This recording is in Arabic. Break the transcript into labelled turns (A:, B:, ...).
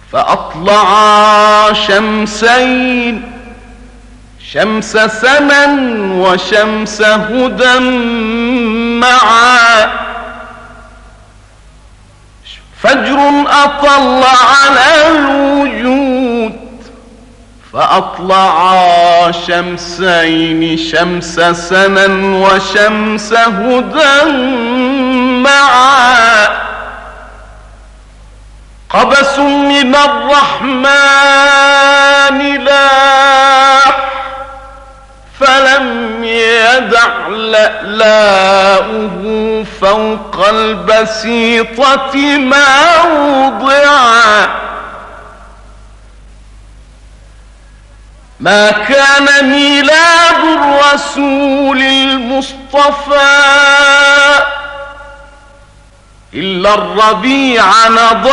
A: فأطلعا شمسين، شمس سنا وشمس هدى معا، فجر أطل على الوجود فأطلعا شمسين، شمس سنا وشمس هدى معا، قبس من الرحمن لاح، فلم يدع لألاؤه فوق البسيطة موضعا، ما كان ميلاد الرسول المصطفى إلا الربيع نضع